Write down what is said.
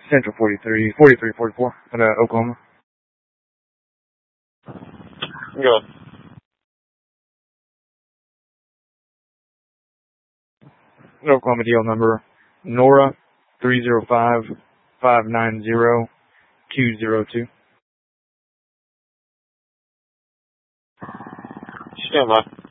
Central 4344 at Oklahoma. Go. Oklahoma deal number Nora 305-590-202. Stand by.